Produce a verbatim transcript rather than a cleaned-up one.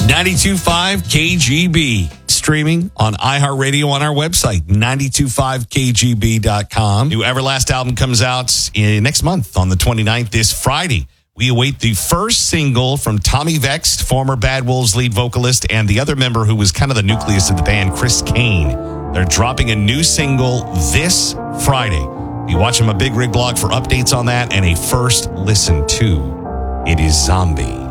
ninety-two point five K G B. Streaming on iHeartRadio on our website, nine two five K G B dot com. New Everlast album comes out in, next month on the twenty-ninth, this Friday. We await the first single from Tommy Vext, former Bad Wolves lead vocalist, and the other member who was kind of the nucleus of the band, Chris Kane. They're dropping a new single this Friday. You watch them a Big Rig blog for updates on that and a first listen to. It is Zombie.